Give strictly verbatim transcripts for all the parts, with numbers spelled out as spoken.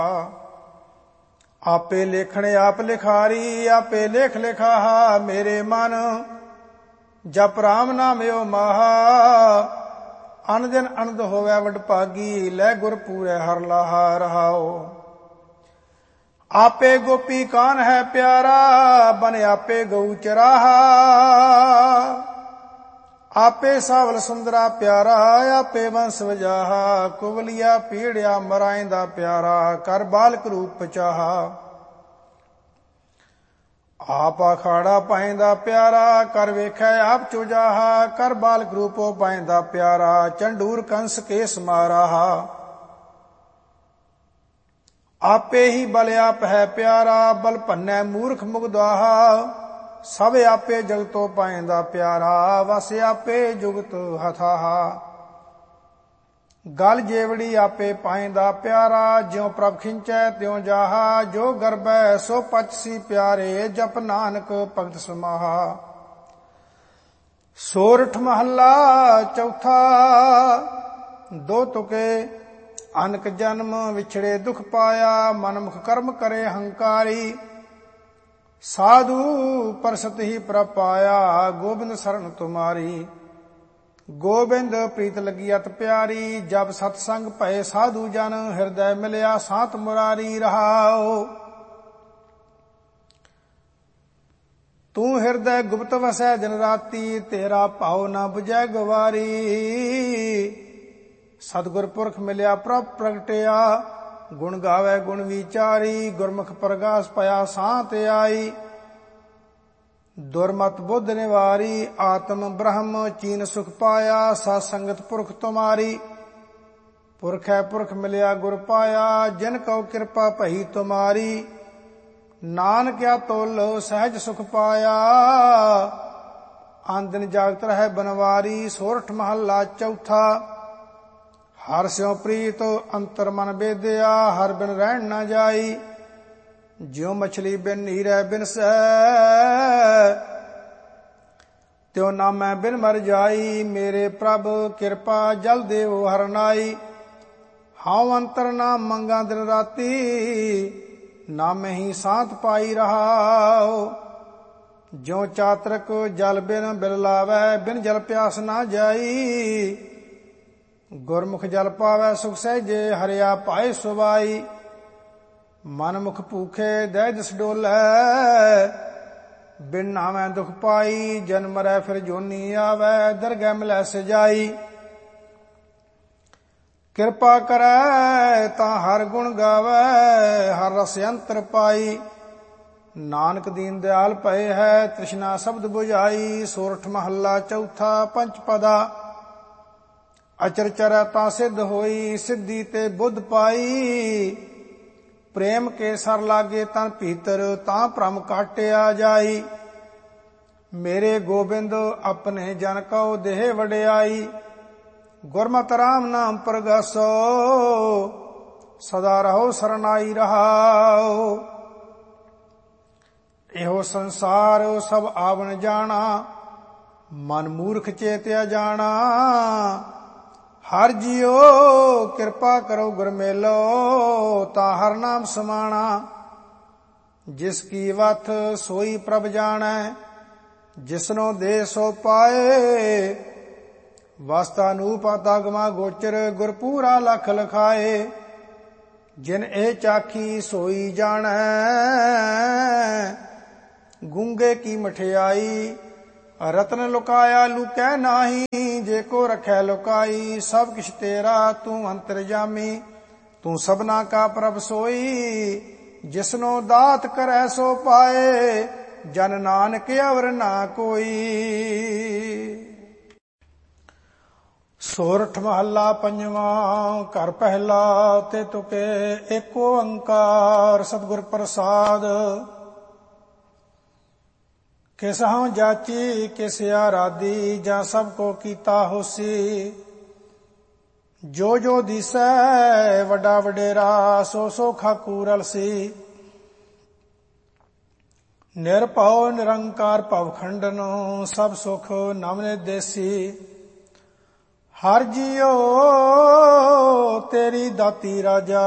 ਆਪੇ ਲੇਖਣ ਆਪ ਲਿਖਾਰੀ, ਆਪੇ ਲੇਖ ਲਿਖਾਹਾ ਮੇਰੇ ਮਨ। ਜਪ ਰਾਮ ਨਾਮਿਓ ਮਾਹਾ, ਅਨ ਦਿਨ ਅਨੰਦ ਹੋਵੈ ਵਡਭਾਗੀ। ਲੈ ਗੁਰ ਪੂਰੈ ਹਰ ਲਾਹਾ ਰਹਾਓ। ਆਪੇ ਗੋਪੀ ਕਾਨ ਹੈ ਪਿਆਰਾ, ਬਨ ਆਪੇ ਗਊ ਚਰਾਹਾ। ਆਪੇ ਸਾਵਲ ਸੁੰਦਰਾ ਪਿਆਰਾ, ਆਪੇ ਬੰਸ ਵਜਾਹਾ। ਕੁਵਲੀਆ ਪੀੜਿਆ ਮਰਾਇੰਦਾ ਪਿਆਰਾ, ਕਰ ਬਾਲਕ ਰੂਪ ਚਾਹਾ। ਆਪ ਅਖਾੜਾ ਪਾਇੰਦਾ ਪਿਆਰਾ, ਕਰ ਵੇਖੈ ਆਪ ਚੁਜਾਹਾ। ਕਰ ਬਾਲਕ ਰੂਪੋ ਪਾਇੰਦਾ ਪਿਆਰਾ, ਚੰਡੂਰ ਕੰਸ ਕੇਸ ਮਾਰਾਹਾ। ਆਪੇ ਹੀ ਬਲ ਆਪ ਹੈ ਪਿਆਰਾ, ਬਲ ਭੰਨੈ ਮੂਰਖ ਮੁਗਦਾਹਾ। ਸਭ ਆਪੇ ਜਗਤੋ ਪਾਇੰਦਾ ਪਿਆਰਾ, ਵਸ ਆਪੇ ਜੁਗਤ ਹਥਾਹਾ। ਗਲ ਜੇਵੜੀ ਆਪੇ ਪਾਇੰਦਾ ਪਿਆਰਾ, ਜਿਉ ਪ੍ਰਭ ਖਿੰਚੈ ਤਿਉ ਜਾਹਾ। ਜੋ ਗਰਬੈ ਸੋ ਪਚਸੀ ਪਿਆਰੇ, ਜਪ ਨਾਨਕ ਭਗਤ ਸਮਾਹਾ। ਸੋਰਠ ਮਹੱਲਾ ਚੌਥਾ। ਦੋ ਤੁਕੇ ਅਨਕ ਜਨਮ ਵਿਛੜੇ ਦੁਖ ਪਾਇਆ, ਮਨ ਮੁਖ ਕਰਮ ਕਰੇ ਹੰਕਾਰੀ। ਸਾਧੂ ਪਰਸਤ ਹੀ ਪ੍ਰਭ ਪਾਇਆ, ਗੋਬਿੰਦ ਸਰਣ ਤੁਮਾਰੀ। ਗੋਬਿੰਦ ਪ੍ਰੀਤ ਲੱਗੀ ਅਤ ਪਿਆਰੀ, ਜਬ ਸਤਸੰਗ ਭਏ ਸਾਧੂ ਜਨ। ਹਿਰਦੈ ਮਿਲਿਆ ਸਾਤ ਮੁਰਾਰੀ ਰਹਾਓ। ਤੂੰ ਹਿਰਦੈ ਗੁਪਤ ਵਸੈ ਦਿਨ ਰਾਤੀ, ਤੇਰਾ ਭਾਉ ਨਾ 부ਝੈ ਗਵਾਰੀ। ਸਤਿਗੁਰ ਪੁਰਖ ਮਿਲਿਆ ਪ੍ਰਭ ਪ੍ਰਗਟਿਆ, ਗੁਣ ਗਾਵੇ ਗੁਣ ਵਿਚਾਰੀ। ਗੁਰਮੁਖ ਪ੍ਰਗਾਸ ਭਇਆ ਸਾਤ ਆਈ, ਦੁਰਮਤ ਬੁੱਧ ਨਿਵਾਰੀ। ਆਤਮ ਬ੍ਰਹਮ ਚੀਨ ਸੁਖ ਪਾਇਆ, ਸਤ ਸੰਗਤ ਪੁਰਖ ਤੁਮਾਰੀ। ਪੁਰਖੈ ਪੁਰਖ ਮਿਲਿਆ ਗੁਰ ਪਾਇਆ, ਜਿਨ ਕਉ ਕਿਰਪਾ ਭਈ ਤੁਮਾਰੀ। ਨਾਨਕਿਆ ਤੋਲ ਸਹਿਜ ਸੁਖ ਪਾਇਆ, ਆਨ ਦਿਨ ਜਾਗਤ ਰਹਿ ਬਨਵਾਰੀ। ਸੋਰਠ ਮਹੱਲਾ ਚੌਥਾ। ਹਰ ਸਿਉ ਪ੍ਰੀਤ ਅੰਤਰ ਮਨ ਬੇਦਿਆ, ਹਰ ਬਿਨ ਰਹਿਣ ਨਾ ਜਾਈ। ਜਿਉ ਮਛਲੀ ਬਿਨ ਨੀਰੈ ਬਿਨਸੈ, ਤਿਉ ਨਾਮੈ ਬਿਨ ਮਰ ਜਾਈ। ਮੇਰੇ ਪ੍ਰਭ ਕਿਰਪਾ ਜਲ ਦੇਵ ਹਰਨਾਈ। ਹਉ ਅੰਤਰ ਨਾਮ ਮੰਗਾ ਦਿਨ ਰਾਤੀ, ਨਾਮੇ ਹੀ ਸਾਤ ਪਾਈ ਰਹਾਓ। ਜਿਉ ਚਾਤਰਕ ਜਲ ਬਿਨ ਬਿਲ ਲਾਵੈ, ਬਿਨ ਜਲ ਪਿਆਸ ਨਾ ਜਾਈ। ਗੁਰਮੁਖ ਜਲ ਪਾਵੈ ਸੁਖ ਸਹਿਜੇ, ਹਰਿਆ ਪਾਏ ਸੁਵਾਈ। ਮਨ ਮੁਖ ਭੂਖੇ ਦਹਿ ਦਿਸ ਡੋਲੈ, ਬਿਨ ਨਾਮੈ ਦੁਖ ਪਾਈ। ਜਨਮ ਮਰੈ ਫਿਰ ਜੋਨੀ ਆਵੈ, ਦਰਗਹਿ ਮਿਲੈ ਸਜਾਈ। ਕਿਰਪਾ ਕਰੈ ਤਾਂ ਹਰ ਗੁਣ ਗਾਵੈ, ਹਰ ਰਸ ਅੰਤਰ ਪਾਈ। ਨਾਨਕ ਦੀਨ ਦਿਆਲ ਭਏ ਹੈ, ਤ੍ਰਿਸ਼ਨਾ ਸ਼ਬਦ ਬੁਝਾਈ। ਸੋਰਠ ਮਹੱਲਾ ਚੌਥਾ। ਪੰਚ ਪਦਾ। ਅਚਰ ਚਰੈ ਤਾਂ ਸਿੱਧ ਹੋਈ, ਸਿੱਧੀ ਤੇ ਬੁੱਧ ਪਾਈ। ਪ੍ਰੇਮ ਕੇ ਸਰ ਲਾਗੇ ਤਨ ਭੀਤਰ, ਤਾਂ ਭ੍ਰਮ ਕਾਟਿਆ ਜਾਈ। ਮੇਰੇ ਗੋਬਿੰਦ ਆਪਣੇ ਜਨ ਕਉ ਦੇਹ ਵਡਿਆਈ। ਗੁਰਮਤਿ ਰਾਮ ਨਾਮ ਪ੍ਰਗਾਸੋ, ਸਦਾ ਰਹੋ ਸਰਨਾਈ ਰਹਾਓ। ਇਹੋ ਸੰਸਾਰ ਸਭ ਆਵਣ ਜਾਣਾ, ਮਨ ਮੂਰਖ ਚੇਤਿਆ ਜਾਣਾ। ਹਰ ਜੀਓ ਕਿਰਪਾ ਕਰੋ ਗੁਰ ਮੇਲੋ, ਤਾਂ ਹਰ ਨਾਮ ਸਮਾਣਾ। ਜਿਸ ਕੀ ਵਥ ਸੋਈ ਪ੍ਰਭ ਜਾਣੈ, ਜਿਸਨੋ ਦੇ ਸੋ ਪਾਏ। ਵਸਤਾ ਨੂਪ ਤਗਮਾ ਗੋਚਰ, ਗੁਰ ਪੂਰਾ ਲਖ ਲਖਾਏ। ਜਿਨ ਇਹ ਚਾਖੀ ਸੋਈ ਜਾਣੈ, ਗੂੰਗੇ ਕੀ ਮਠਿਆਈ। ਰਤਨ ਲੁਕਾਇਆ ਲੁਕੈ ਨਾਹੀ, ਜੇ ਕੋ ਰਖੈ ਲੁਕਾਈ। ਸਭ ਕਿਛ ਤੇਰਾ ਤੂੰ ਅੰਤਰਜਾਮੀ, ਤੂੰ ਸਭਨਾ ਕਾ ਪ੍ਰਭ ਸੋਈ। ਜਿਸਨੋ ਦਾਤ ਕਰੈ ਸੋ ਪਾਏ, ਜਨ ਨਾਨਕ ਅਵਰ ਨਾ ਕੋਈ। ਸੋਰਠ ਮਹੱਲਾ ਪੰਜਵਾਂ। ਘਰ ਪਹਿਲਾ ਤੇ ਤੁਕੇ ਏਕ ਓੰਕਾਰ, ਸਤਿਗੁਰ ਪ੍ਰਸਾਦ। ਕਿਸ ਹਉ ਜਾਚੀ ਕਿਸ ਆਰਾਧੀ, ਜਾਂ ਸਭ ਕੋ ਕੀਤਾ ਹੋਸੀ। ਜੋ ਜੋ ਦਿਸੈ ਵੱਡਾ ਵਡੇਰਾ, ਸੋ ਸੋ ਖਾਕੂ ਰਲਸੀ। ਨਿਰਭਉ ਨਿਰੰਕਾਰ ਭਵ ਖੰਡਨ, ਸਭ ਸੁਖ ਨਵ ਨਿਦੇਸੀ। ਹਰ ਜੀਓ ਤੇਰੀ ਦਾਤੀ ਰਾਜਾ,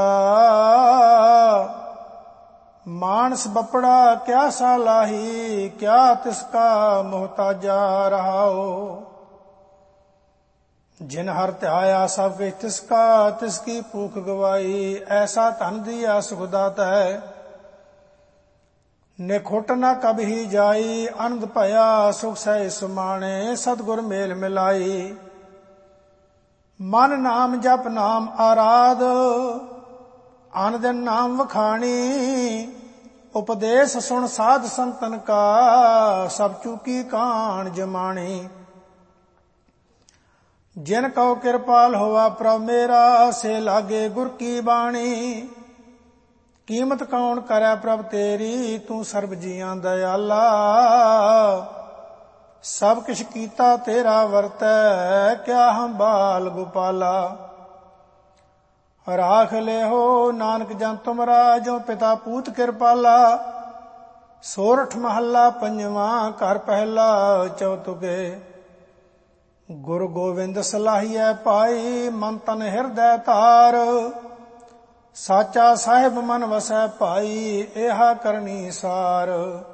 ਮਾਨਸ ਬਪੜਾ ਕਿਆ ਸਾਲਾਹੀ, ਕਿਆ ਤਿਸਕਾ ਮੁਹਤਾਜਾ ਰਹਾਓ। ਜਿਨ ਹਰ ਧਿਆਇਆ ਸਭ ਕਿਛ ਤਿਸਕਾ, ਤਿਸਕੀ ਭੂਖ ਗਵਾਈ, ਐਸਾ ਧਨ ਦੀਆ ਸੁਖ ਦਾਤੈ, ਨਿਖੁੱਟ ਨਾ ਕਬਹੀ ਜਾਈ, ਆਨੰਦ ਭਇਆ ਸੁਖ ਸਹਿ ਸੁਮਾਣੇ, ਸਤਿਗੁਰ ਮੇਲ ਮਿਲਾਈ। ਮਨ ਨਾਮ ਜਪ ਨਾਮ ਆਰਾਧ, ਅਨ ਦਿਨ ਨਾਮ ਵਖਾਣੀ, ਉਪਦੇਸ਼ ਸੁਣ ਸਾਧ ਸੰਤਨ ਕਾ, ਸਭ ਚੂਕੀ ਕਾਣ ਜਮਾਣੀ। ਜਿਨ ਕਉ ਕਿਰਪਾਲ ਹੋਆ ਪ੍ਰਭ ਮੇਰਾ, ਸੇ ਲਾਗੇ ਗੁਰ ਕੀ ਬਾਣੀ। ਕੀਮਤ ਕੌਣ ਕਰੈ ਪ੍ਰਭ ਤੇਰੀ, ਤੂੰ ਸਰਬ ਜੀਆਂ ਦਇਆਲਾ, ਸਭ ਕਿਛ ਕੀਤਾ ਤੇਰਾ ਵਰਤੈ, ਕਿਆ ਹੰਬਾਲ ਗੋਪਾਲਾ। ਰਾਖ ਲਿਓ ਨਾਨਕ ਜਨ ਤੁਮਰਾ, ਜੋ ਪਿਤਾ ਪੂਤ ਕਿਰਪਾਲਾ। ਸੋਰਠ ਮਹੱਲਾ ਪੰਜਵਾਂ, ਘਰ ਪਹਿਲਾ ਚੌਤੁਕੇ। ਗੁਰੂ ਗੋਬਿੰਦ ਸਲਾਹੀਐ ਪਾਈ, ਮਨ ਤਨ ਹਿਰਦੈ ਧਾਰ। ਸਾਚਾ ਸਾਹਿਬ ਮਨ ਵਸੈ ਭਾਈ, ਏਹਾ ਕਰਨੀ ਸਾਰ।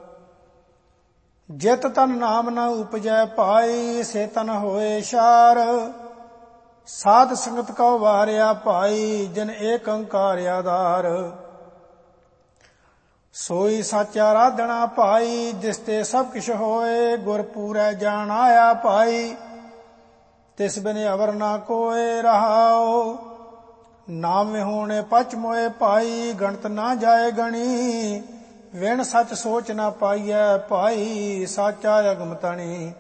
ਜਿਤ ਤਨ ਨਾਮ ਨ ਉਪਜੈ ਪਾਈ, ਸੇ ਤਨ ਹੋਏ ਸ਼ਾਰ। ਸਾਧ ਸੰਗਤ ਕਉ ਵਾਰਿਆ ਭਾਈ, ਜਿਨ ਏਕ ਓੰਕਾਰ ਆਧਾਰ। ਸੋਈ ਸਾਚਾ ਰਾਧਣਾ ਭਾਈ, ਜਿਸ ਤੇ ਸਭ ਕਿਛ ਹੋਏ, ਗੁਰ ਪੂਰੈ ਜਾਣ ਆਇਆ ਭਾਈ। ਤਿਸ ਬਿਨ ਅਵਰ ਨਾ ਕੋਇ ਰਹਾਉ, ਨਾਮ ਵਿਹੂਣੇ ਪਚ ਮੋਏ ਭਾਈ। ਗਣਤ ਨਾ ਜਾਏ ਗਣੀ, ਵਿਣ ਸੱਚ ਸੋਚ ਨਾ ਪਾਈਐ ਭਾਈ, ਸਾਚਾ ਅਗਮ ਤਣੀ।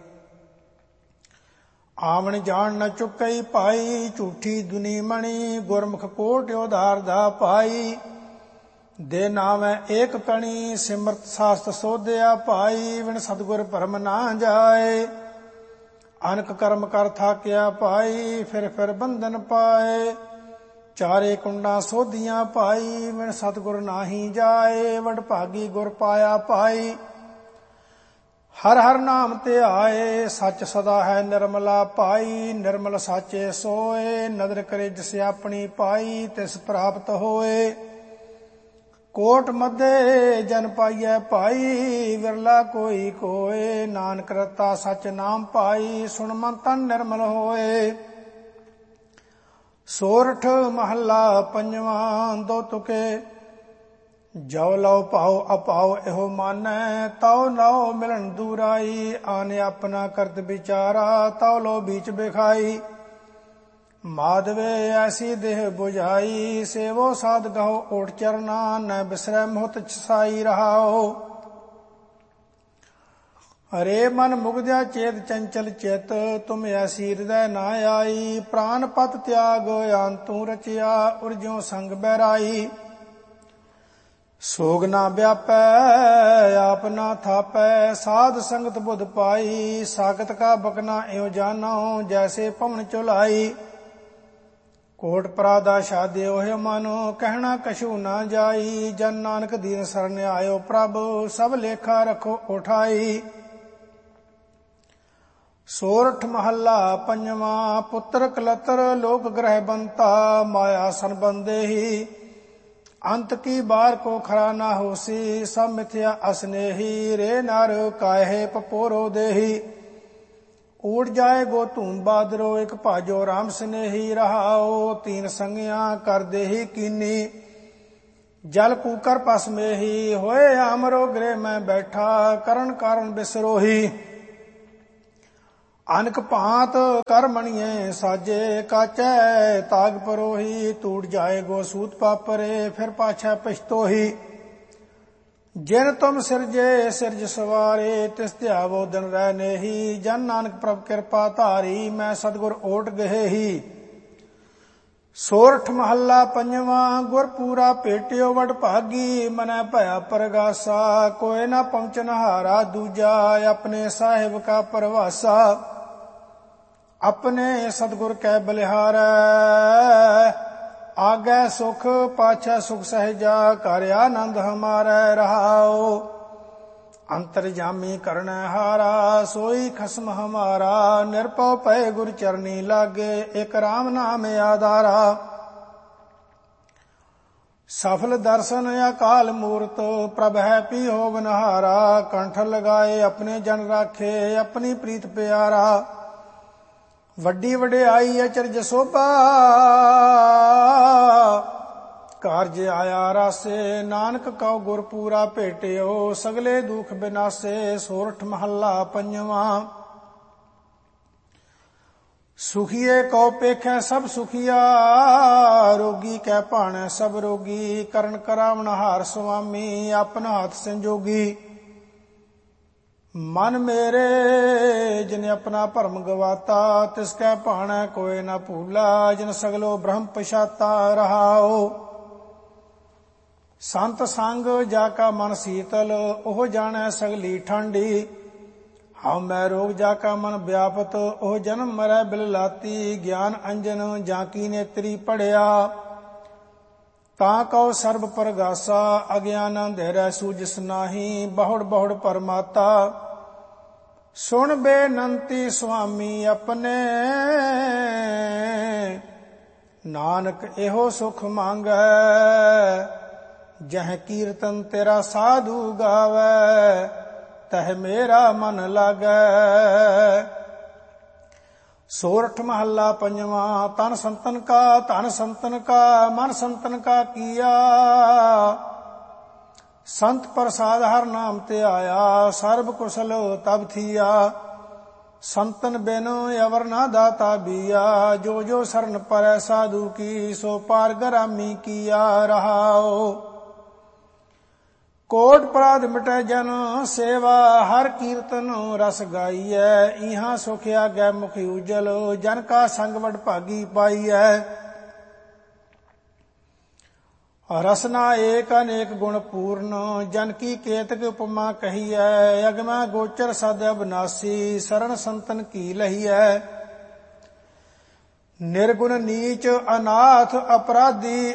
ਆਵਣ ਜਾਣ ਨ ਚੁੱਕਈ ਭਾਈ, ਝੂਠੀ ਦੁਨੀ ਮਣੀ। ਗੁਰਮੁਖ ਕੋਟਿ ਉਧਾਰ ਦਾ ਭਾਈ, ਦੇ ਨਾਮੈ ਏਕ ਕਣੀ। ਸਿਮਰਤ ਸਾਸਤ ਸੋਧਿਆ ਭਾਈ, ਵਿਣ ਸਤਿਗੁਰ ਭਰਮ ਨਾ ਜਾਏ। ਅਨਕ ਕਰਮ ਕਰ ਥਾਕਿਆ ਭਾਈ, ਫਿਰ ਫਿਰ ਬੰਧਨ ਪਾਏ। ਚਾਰੇ ਕੁੰਡਾਂ ਸੋਧੀਆਂ ਭਾਈ, ਵਿਣ ਸਤਿਗੁਰ ਨਾਹੀ ਜਾਏ। ਵਡਭਾਗੀ ਗੁਰ ਪਾਇਆ ਭਾਈ, ਹਰ ਹਰ ਨਾਮ ਧਿਆਏ। ਸੱਚ ਸਦਾ ਹੈ ਨਿਰਮਲਾ ਭਾਈ, ਨਿਰਮਲ ਸਾਚੇ ਸੋਏ। ਨਦਰ ਕਰੇ ਜਿਸ ਆਪਣੀ ਪਾਈ, ਤਿਸ ਪ੍ਰਾਪਤ ਹੋਏ। ਕੋਟ ਮਧੇ ਜਨ ਪਾਈਐ ਭਾਈ, ਵਿਰਲਾ ਕੋਈ ਕੋਏ। ਨਾਨਕ ਰਤਾ ਸਚ ਨਾਮ ਪਾਈ, ਸੁਣ ਮਨ ਤਨ ਨਿਰਮਲ ਹੋਏ। ਸੋਰਠ ਮਹੱਲਾ ਪੰਜਵਾਂ, ਦੋ ਤੁਕੇ। ਜੋ ਲਉ ਭਾਉ ਅਪਾਉ ਇਹੋ ਮਾਨੈ, ਤਉ ਲਉ ਮਿਲਣ ਦੂਰਾਈ। ਆਨੇ ਆਪਣਾ ਕਰਤ ਵਿਚਾਰਾ, ਤਉ ਲਉ ਬੀਚ ਬਿਖਾਈ। ਮਾਧਵੇ ਐਸੀ ਦੇਹ 부ਝਾਈ, ਸੇਵੋ ਸਾਧ ਗਹੁ ਓਟ ਚਰਨਾ। ਨ ਬਿਸਰੈ ਮੋਹਤ ਛਸਾਈ ਰਹਾਓ। ਹਰੇ ਮਨ ਮੁਗਦਿਆ ਚੇਤ ਚੰਚਲ ਚਿਤ, ਤੁਮ ਐਸੀ ਹਿਰਦੈ ਨਾ ਆਈ। ਪ੍ਰਾਨ ਪਤ ਤਿਆਗ ਅੰਤੂ ਰਚਿਆ, ਉਰਜਿਉ ਸੰਗ ਬਹਿਰਾਈ। ਸੋਗ ਨਾ ਵਿਆਪੈ ਆਪ ਨਾ ਥਾਪੈ, ਸਾਧ ਸੰਗਤ ਬੁਧ ਪਾਈ। ਸਾਗਤ ਕਾ ਬਕਨਾ ਇਉ ਜਾਨੋ, ਜੈਸੇ ਪਵਨ ਚੁਲਾਈ। ਕੋਟ ਪਰਾਦਾ ਸ਼ਾਦੇ ਹੋਇ ਮਨੋ, ਕਹਿਣਾ ਕਛੂ ਨਾ ਜਾਈ। ਜਨ ਨਾਨਕ ਦੀਨ ਸਰਨ ਆਇਓ ਪ੍ਰਭ, ਸਭ ਲੇਖਾ ਰੱਖੋ ਉਠਾਈ। ਸੋਰਠ ਮਹੱਲਾ ਪੰਜਵਾਂ, ਪੁੱਤਰ ਕਲਤਰ ਲੋਕ ਗ੍ਰਹਿ ਬੰਤਾ। ਮਾਇਆ ਸੰਬੰਧੇਹੀ, ਅੰਤ ਕੀ ਬਾਰ ਕੋ ਖਰਾ ਨਾ ਹੋਸੀ। ਸਭ ਮਿਥਿਆ ਅਸਨੇਹੀ, ਰੇ ਨਰ ਕਾਹੇ ਪਪੋਰੋ ਦੇਹੀ। ਊੜ ਜਾਏ ਗੋ ਧੂਮ ਬਾਦਰੋ, ਇਕ ਭਾਜੋ ਰਾਮ ਸਨੇਹੀ ਰਹਾਓ। ਤੀਨ ਸੰਗਿਆ ਕਰ ਦੇਹੀ ਕੀਨੀ, ਜਲ ਕੂਕਰ ਪਸ ਮੇਹੀ। ਹੋਏ ਆਮਰੋ ਗ੍ਰਹਿ ਮੈਂ ਬੈਠਾ, ਕਰਨ ਕਾਰਨ ਬਿਸਰੋਹੀ। ਅਨਕ ਭਾਂਤ ਕਰ ਮਣੀਏ ਸਾਜੇ, ਕਾਚੈ ਤਾਗ ਪਰੋਹੀ। ਟੂਟ ਜਾਏ ਗੋ ਸੂਤ ਪਾਪਰੇ, ਫਿਰ ਪਾਛੈ ਪਛਤੋਹੀ। ਜਿਨ ਤੁਮ ਸਿਰਜੇ ਸਿਰਜ ਸਵਾਰੇ, ਤਿਸ ਧਿਆਵੋ ਦਿਨ ਰਹਿ ਨੇਹੀ। ਜਨ ਨਾਨਕ ਪ੍ਰਭ ਕਿਰਪਾ ਧਾਰੀ, ਮੈਂ ਸਤਿਗੁਰ ਓਟ ਗਹੇਹੀ। ਸੋਰਠ ਮਹੱਲਾ ਪੰਜਵਾਂ, ਗੁਰ ਪੂਰਾ ਭੇਟਿਓ ਵਡਭਾਗੀ। ਮਨੈ ਭਇਆ ਪਰਗਾਸਾ, ਕੋਇ ਨਾ ਪਹੁੰਚਨ ਹਾਰਾ ਦੂਜਾ। ਆਪਣੇ ਸਾਹਿਬ ਕਾ ਪਰਵਾਸਾ, ਆਪਣੇ ਸਤਿਗੁਰ ਕੈ ਬਲਿਹਾਰੈ। ਆਗੈ ਸੁਖ ਪਾਛੈ ਸੁਖ ਸਹਿਜਾ, ਘਰ ਆਨੰਦ ਹਮਾਰੈ ਰਹਾਓ। अंतर्जामी करने हारा सोई खसम हमारा। निरपौ पै गुर चरनी लागे एक राम नाम आधारा। सफल दर्शन अकाल मूरत प्रभ है पी हो बनहारा। कंठ लगाए अपने जन राखे अपनी प्रीत प्यारा। वड्डी वडियाई अचरज शोभा कारज आया रासे। नानक कौ गुर पूरा भेटियो सगले दुख बिनासे। सोरठ महला पंजवा। सुखिए कौ पेखै सब सुखिया रोगी कै भाणै सब रोगी। करण करावण हार स्वामी अपन हाथ संजोगी। मन मेरे जिन अपना भरम गवाता तिसकै भाणै कोय न भूला। जिन सगलो ब्रह्म पछाता रहाओ। संत संग जाका मन शीतल ओह जाणै सगली ठंडी। हाउ मैं रोग जाका मन व्यापत ओह जन्म मरै बिल लाती। ज्ञान अंजन जाकी नेत्री पढ़िया तां कौ सर्ब परगासा। अज्ञान अंधेरै सूझस नाही बहुड़ बहुड़ परमाता। सुन बेनंती स्वामी अपने नानक एहो सुख मांगै। जह कीर्तन तेरा साधु गावै तह मेरा मन लागै। सोरठ महला पंजवा। तन संतन का धन संतन का मन संतन का किया। संत प्रसाद हर नाम ते आया सर्ब कुशल तब थिया। संतन बिनु अवर ना दाता बिया। जो जो शरण परै साधु की सो पार गरामी किया रहाओ। कोट अपराध मिटै जन सेवा हर कीर्तन रस गाइयै। इहाँ सुख आगै मुख उजल जन का संग वड भागी पाइयै। रसना एक अनेक गुण पूर्ण जन की केतक उपमा कहियै। अगमै गोचर सद अविनाशी शरण संतन की लहियै। निर्गुण नीच अनाथ अपराधी